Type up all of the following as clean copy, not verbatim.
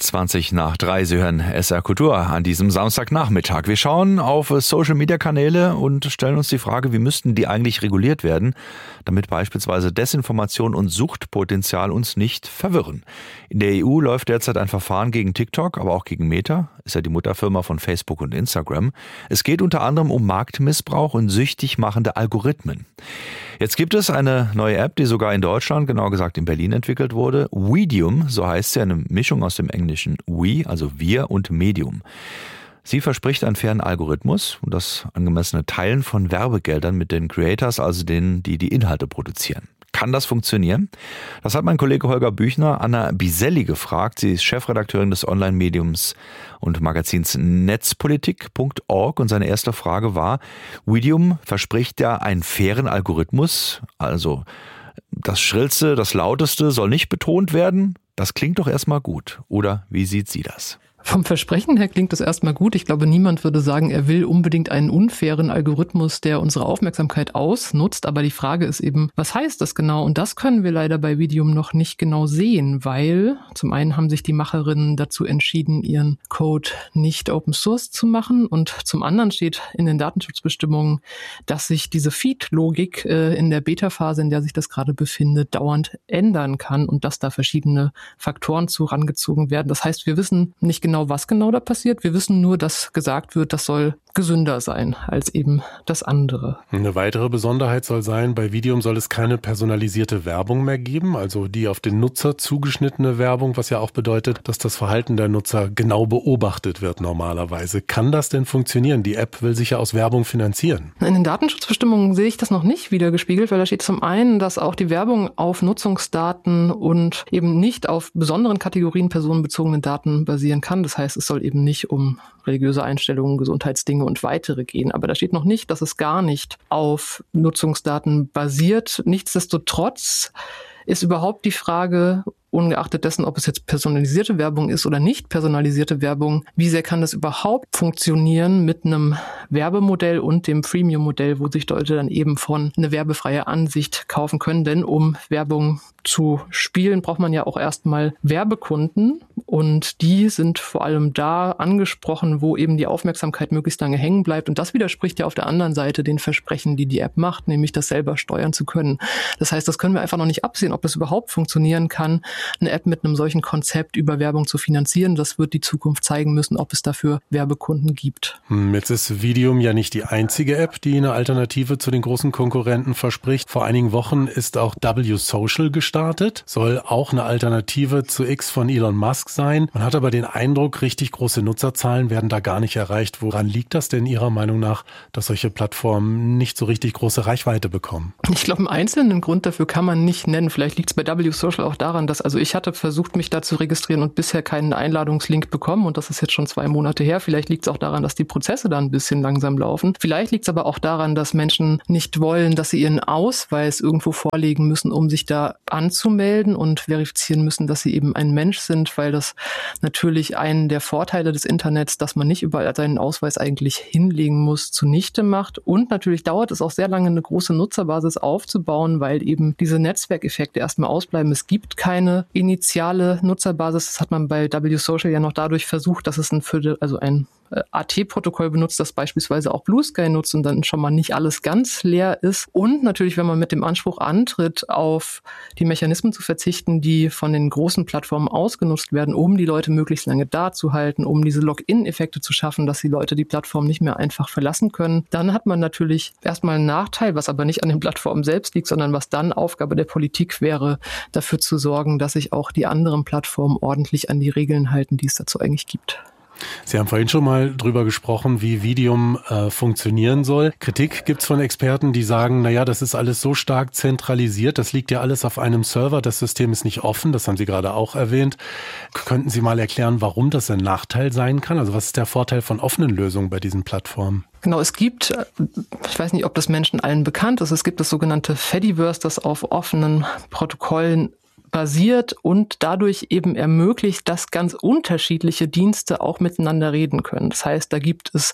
20 nach 3. Sie hören SR Kultur an diesem Samstagnachmittag. Wir schauen auf Social-Media-Kanäle und stellen uns die Frage, wie müssten die eigentlich reguliert werden, damit beispielsweise Desinformation und Suchtpotenzial uns nicht verwirren. In der EU läuft derzeit ein Verfahren gegen TikTok, aber auch gegen Meta, ist ja die Mutterfirma von Facebook und Instagram. Es geht unter anderem um Marktmissbrauch und süchtig machende Algorithmen. Jetzt gibt es eine neue App, die sogar in Deutschland, genauer gesagt in Berlin, entwickelt wurde. Weedium, so heißt sie, eine Mischung aus dem englischen we, also wir, und Medium. Sie verspricht einen fairen Algorithmus und das angemessene Teilen von Werbegeldern mit den Creators, also denen, die die Inhalte produzieren. Kann das funktionieren? Das hat mein Kollege Holger Büchner Anna Biselli gefragt. Sie ist Chefredakteurin des Online-Mediums und Magazins Netzpolitik.org und seine erste Frage war, Weedium verspricht ja einen fairen Algorithmus, also das Schrillste, das Lauteste soll nicht betont werden. Das klingt doch erstmal gut. Oder wie sieht sie das? Vom Versprechen her klingt das erstmal gut. Ich glaube, niemand würde sagen, er will unbedingt einen unfairen Algorithmus, der unsere Aufmerksamkeit ausnutzt. Aber die Frage ist eben, was heißt das genau? Und das können wir leider bei Weedium noch nicht genau sehen, weil zum einen haben sich die Macherinnen dazu entschieden, ihren Code nicht Open Source zu machen. Und zum anderen steht in den Datenschutzbestimmungen, dass sich diese Feed-Logik in der Beta-Phase, in der sich das gerade befindet, dauernd ändern kann und dass da verschiedene Faktoren zu rangezogen werden. Das heißt, wir wissen nicht genau, was genau da passiert. Wir wissen nur, dass gesagt wird, das soll gesünder sein als eben das andere. Eine weitere Besonderheit soll sein, bei Weedium soll es keine personalisierte Werbung mehr geben, also die auf den Nutzer zugeschnittene Werbung, was ja auch bedeutet, dass das Verhalten der Nutzer genau beobachtet wird normalerweise. Kann das denn funktionieren? Die App will sich ja aus Werbung finanzieren. In den Datenschutzbestimmungen sehe ich das noch nicht wiedergespiegelt, weil da steht zum einen, dass auch die Werbung auf Nutzungsdaten und eben nicht auf besonderen Kategorien personenbezogenen Daten basieren kann. Das heißt, es soll eben nicht um religiöse Einstellungen, Gesundheitsdinge und weitere gehen. Aber da steht noch nicht, dass es gar nicht auf Nutzungsdaten basiert. Nichtsdestotrotz ist überhaupt die Frage, ungeachtet dessen, ob es jetzt personalisierte Werbung ist oder nicht personalisierte Werbung, wie sehr kann das überhaupt funktionieren mit einem Werbemodell und dem Freemium-Modell, wo sich Leute dann eben von eine werbefreie Ansicht kaufen können. Denn um Werbung zu spielen, braucht man ja auch erstmal Werbekunden und die sind vor allem da angesprochen, wo eben die Aufmerksamkeit möglichst lange hängen bleibt. Und das widerspricht ja auf der anderen Seite den Versprechen, die die App macht, nämlich das selber steuern zu können. Das heißt, das können wir einfach noch nicht absehen, ob das überhaupt funktionieren kann, eine App mit einem solchen Konzept über Werbung zu finanzieren. Das wird die Zukunft zeigen müssen, ob es dafür Werbekunden gibt. Jetzt ist Weedium ja nicht die einzige App, die eine Alternative zu den großen Konkurrenten verspricht. Vor einigen Wochen ist auch W-Social gestartet, soll auch eine Alternative zu X von Elon Musk sein. Man hat aber den Eindruck, richtig große Nutzerzahlen werden da gar nicht erreicht. Woran liegt das denn Ihrer Meinung nach, dass solche Plattformen nicht so richtig große Reichweite bekommen? Ich glaube, einen einzelnen Grund dafür kann man nicht nennen. Vielleicht liegt es bei W-Social auch daran, dass ich hatte versucht, mich da zu registrieren und bisher keinen Einladungslink bekommen und das ist jetzt schon 2 Monate her. Vielleicht liegt es auch daran, dass die Prozesse da ein bisschen langsam laufen. Vielleicht liegt es aber auch daran, dass Menschen nicht wollen, dass sie ihren Ausweis irgendwo vorlegen müssen, um sich da anzumelden und verifizieren müssen, dass sie eben ein Mensch sind, weil das natürlich einen der Vorteile des Internets, dass man nicht überall seinen Ausweis eigentlich hinlegen muss, zunichte macht. Und natürlich dauert es auch sehr lange, eine große Nutzerbasis aufzubauen, weil eben diese Netzwerkeffekte erstmal ausbleiben. Es gibt keine initiale Nutzerbasis. Das hat man bei W-Social ja noch dadurch versucht, dass es ein AT-Protokoll benutzt, das beispielsweise auch Blue Sky nutzt und dann schon mal nicht alles ganz leer ist. Und natürlich, wenn man mit dem Anspruch antritt, auf die Mechanismen zu verzichten, die von den großen Plattformen ausgenutzt werden, um die Leute möglichst lange da zu halten, um diese Login-Effekte zu schaffen, dass die Leute die Plattform nicht mehr einfach verlassen können, dann hat man natürlich erstmal einen Nachteil, was aber nicht an den Plattformen selbst liegt, sondern was dann Aufgabe der Politik wäre, dafür zu sorgen, dass sich auch die anderen Plattformen ordentlich an die Regeln halten, die es dazu eigentlich gibt. Sie haben vorhin schon mal drüber gesprochen, wie Weedium funktionieren soll. Kritik gibt's von Experten, die sagen, naja, das ist alles so stark zentralisiert, das liegt ja alles auf einem Server, das System ist nicht offen, das haben Sie gerade auch erwähnt. Könnten Sie mal erklären, warum das ein Nachteil sein kann? Also was ist der Vorteil von offenen Lösungen bei diesen Plattformen? Genau, es gibt, ich weiß nicht, ob das Menschen allen bekannt ist, es gibt das sogenannte Fediverse, das auf offenen Protokollen basiert und dadurch eben ermöglicht, dass ganz unterschiedliche Dienste auch miteinander reden können. Das heißt, da gibt es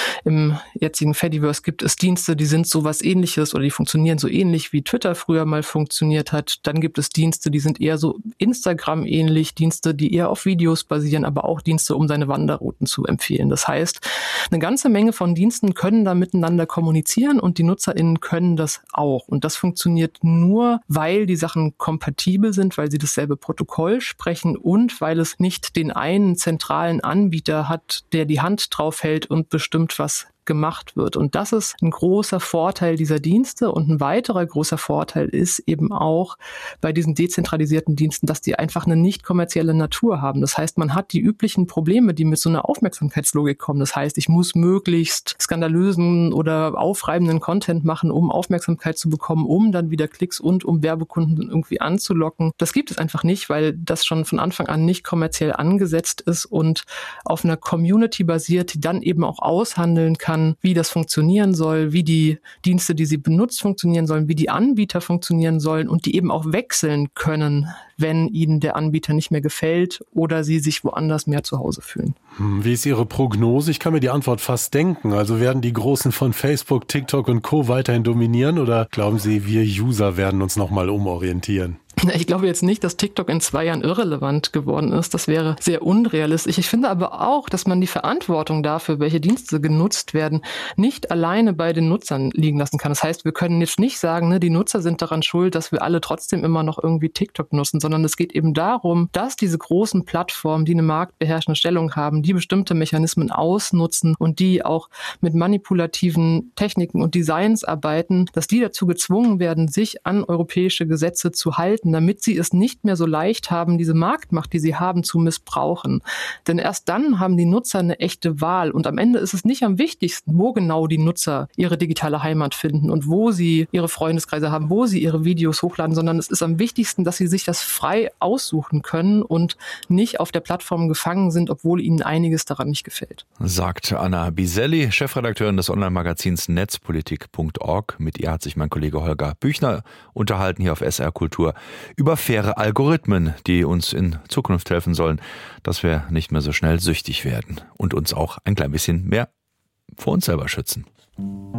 im jetzigen Fediverse gibt es Dienste, die sind sowas Ähnliches oder die funktionieren so ähnlich wie Twitter früher mal funktioniert hat. Dann gibt es Dienste, die sind eher so Instagram ähnlich, Dienste, die eher auf Videos basieren, aber auch Dienste, um seine Wanderrouten zu empfehlen. Das heißt, eine ganze Menge von Diensten können da miteinander kommunizieren und die NutzerInnen können das auch. Und das funktioniert nur, weil die Sachen kompatibel sind, weil sie dasselbe Protokoll sprechen und weil es nicht den einen zentralen Anbieter hat, der die Hand drauf hält und bestimmt, was gemacht wird. Und das ist ein großer Vorteil dieser Dienste. Und ein weiterer großer Vorteil ist eben auch bei diesen dezentralisierten Diensten, dass die einfach eine nicht kommerzielle Natur haben. Das heißt, man hat die üblichen Probleme, die mit so einer Aufmerksamkeitslogik kommen. Das heißt, ich muss möglichst skandalösen oder aufreibenden Content machen, um Aufmerksamkeit zu bekommen, um dann wieder Klicks und um Werbekunden irgendwie anzulocken. Das gibt es einfach nicht, weil das schon von Anfang an nicht kommerziell angesetzt ist und auf einer Community basiert, die dann eben auch aushandeln kann, wie das funktionieren soll, wie die Dienste, die sie benutzt, funktionieren sollen, wie die Anbieter funktionieren sollen und die eben auch wechseln können, wenn ihnen der Anbieter nicht mehr gefällt oder sie sich woanders mehr zu Hause fühlen. Wie ist Ihre Prognose? Ich kann mir die Antwort fast denken. Also werden die Großen von Facebook, TikTok und Co. weiterhin dominieren oder glauben Sie, wir User werden uns nochmal umorientieren? Ich glaube jetzt nicht, dass TikTok in 2 Jahren irrelevant geworden ist. Das wäre sehr unrealistisch. Ich finde aber auch, dass man die Verantwortung dafür, welche Dienste genutzt werden, nicht alleine bei den Nutzern liegen lassen kann. Das heißt, wir können jetzt nicht sagen, ne, die Nutzer sind daran schuld, dass wir alle trotzdem immer noch irgendwie TikTok nutzen, sondern es geht eben darum, dass diese großen Plattformen, die eine marktbeherrschende Stellung haben, die bestimmte Mechanismen ausnutzen und die auch mit manipulativen Techniken und Designs arbeiten, dass die dazu gezwungen werden, sich an europäische Gesetze zu halten, damit sie es nicht mehr so leicht haben, diese Marktmacht, die sie haben, zu missbrauchen. Denn erst dann haben die Nutzer eine echte Wahl. Und am Ende ist es nicht am wichtigsten, wo genau die Nutzer ihre digitale Heimat finden und wo sie ihre Freundeskreise haben, wo sie ihre Videos hochladen, sondern es ist am wichtigsten, dass sie sich das frei aussuchen können und nicht auf der Plattform gefangen sind, obwohl ihnen einiges daran nicht gefällt. Sagt Anna Biselli, Chefredakteurin des Online-Magazins netzpolitik.org. Mit ihr hat sich mein Kollege Holger Büchner unterhalten hier auf SR Kultur über faire Algorithmen, die uns in Zukunft helfen sollen, dass wir nicht mehr so schnell süchtig werden und uns auch ein klein bisschen mehr vor uns selber schützen.